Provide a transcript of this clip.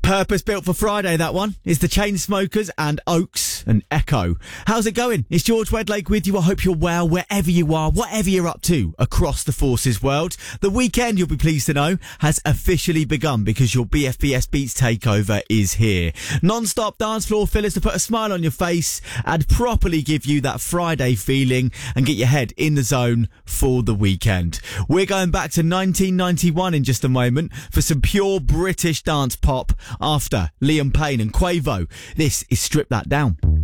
Purpose built for Friday, that one. It's the Chainsmokers and Oaks and Echo. How's it going? It's George Wedlake with you. I hope you're well wherever you are, whatever you're up to across the Forces world. The weekend, you'll be pleased to know, has officially begun because your BFBS Beats takeover is here. Non-stop dance floor fillers to put a smile on your face and properly give you that Friday feeling and get your head in the zone for the weekend. We're going back to 1991 in just a moment for some pure British dance pop after Liam Payne and Quavo. This is Strip That Down.